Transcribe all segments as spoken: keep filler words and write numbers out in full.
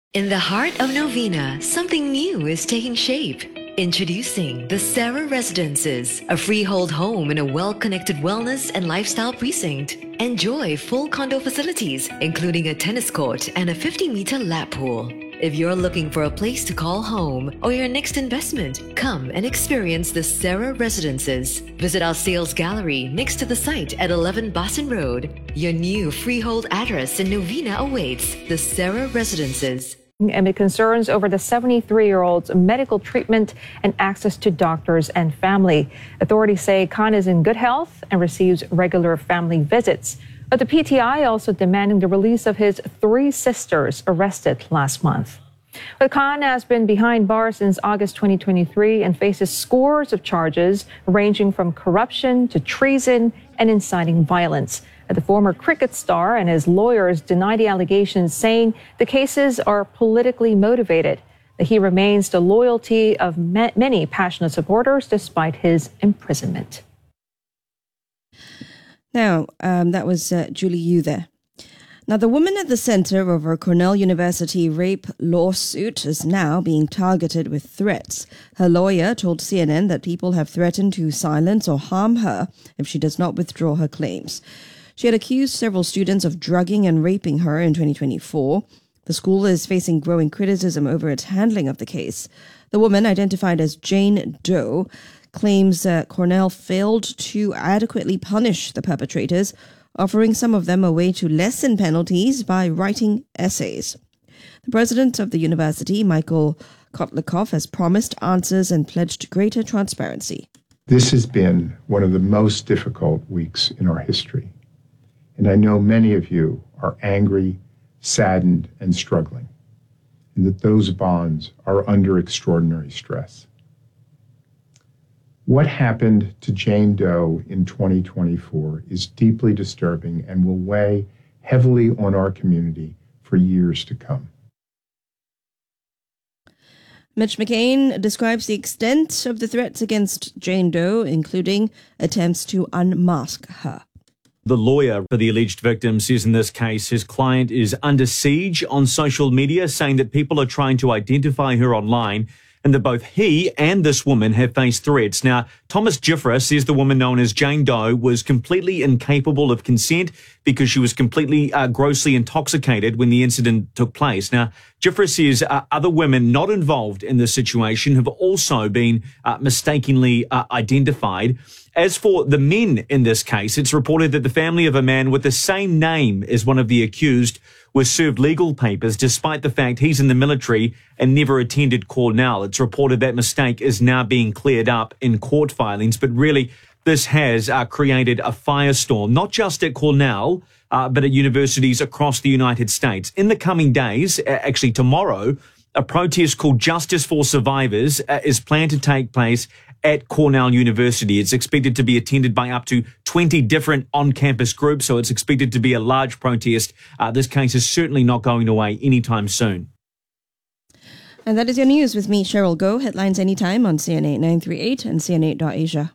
In the heart of Novena, something new is taking shape. Introducing the Sarah Residences, a freehold home in a well-connected wellness and lifestyle precinct. Enjoy full condo facilities, including a tennis court and a fifty-meter lap pool. If you're looking for a place to call home or your next investment, come and experience the Sarah Residences. Visit our sales gallery next to the site at eleven Boston Road. Your new freehold address in Novena awaits. The Sarah Residences. Amid concerns over the seventy-three-year-old's medical treatment and access to doctors and family. Authorities say Khan is in good health and receives regular family visits. But the P T I also demanding the release of his three sisters arrested last month. But Khan has been behind bars since August twenty twenty-three and faces scores of charges ranging from corruption to treason and inciting violence. The former cricket star and his lawyers deny the allegations, saying the cases are politically motivated. He remains the loyalty of many passionate supporters despite his imprisonment. Now, um, that was uh, Julie Yu there. Now, the woman at the center of a Cornell University rape lawsuit is now being targeted with threats. Her lawyer told C N N that people have threatened to silence or harm her if she does not withdraw her claims. She had accused several students of drugging and raping her in twenty twenty-four. The school is facing growing criticism over its handling of the case. The woman, identified as Jane Doe, claims uh, Cornell failed to adequately punish the perpetrators, offering some of them a way to lessen penalties by writing essays. The president of the university, Michael Kotlikoff, has promised answers and pledged greater transparency. This has been one of the most difficult weeks in our history. And I know many of you are angry, saddened, and struggling, and that those bonds are under extraordinary stress. What happened to Jane Doe in twenty twenty-four is deeply disturbing and will weigh heavily on our community for years to come. Mitch McCain describes the extent of the threats against Jane Doe, including attempts to unmask her. The lawyer for the alleged victim says in this case his client is under siege on social media, saying that people are trying to identify her online and that both he and this woman have faced threats. Now, Thomas Giffra says the woman known as Jane Doe was completely incapable of consent because she was completely uh, grossly intoxicated when the incident took place. Now, Giffra says uh, other women not involved in this situation have also been uh, mistakenly uh, identified. As for the men in this case, it's reported that the family of a man with the same name as one of the accused was served legal papers despite the fact he's in the military and never attended Cornell. It's reported that mistake is now being cleared up in court filings, but really this has uh, created a firestorm, not just at Cornell, uh, but at universities across the United States. In the coming days, uh, actually tomorrow, a protest called Justice for Survivors uh, is planned to take place at Cornell University. It's expected to be attended by up to twenty different on-campus groups, so it's expected to be a large protest. Uh, this case is certainly not going away anytime soon. And that is your news with me, Cheryl Goh. Headlines anytime on C N eight nine three eight and C N eight dot Asia.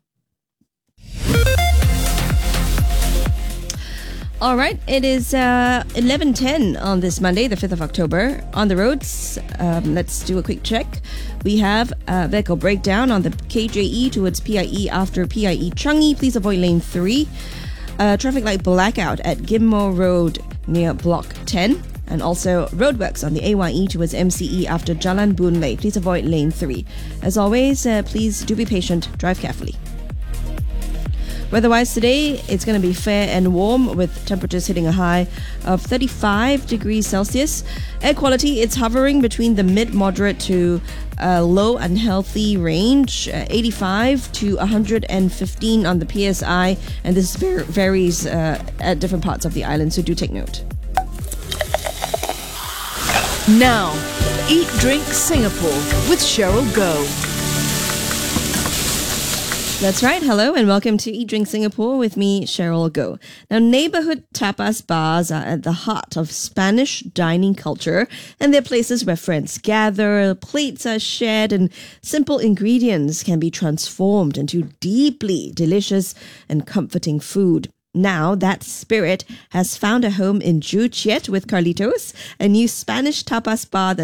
All right, it is uh, eleven ten on this Monday, the fifth of October. On the roads, um, let's do a quick check. We have a vehicle breakdown on the K J E towards P I E after P I E Changi. Please avoid lane three. Uh, traffic light blackout at Ghim Moh Road near Block ten. And also roadworks on the A Y E towards M C E after Jalan Boon Lay. Please avoid lane three. As always, uh, please do be patient, drive carefully. Weather-wise today, it's going to be fair and warm with temperatures hitting a high of thirty-five degrees Celsius. Air quality, it's hovering between the mid-moderate to uh, low unhealthy range, uh, eighty-five to one hundred fifteen on the P S I, and this var- varies uh, at different parts of the island, so do take note. Now, Eat Drink Singapore with Cheryl Goh. That's right. Hello and welcome to Eat Drink Singapore with me, Cheryl Goh. Now, neighborhood tapas bars are at the heart of Spanish dining culture, and they're places where friends gather, plates are shared, and simple ingredients can be transformed into deeply delicious and comforting food. Now, that spirit has found a home in Joo Chiat with Carlitos, a new Spanish tapas bar that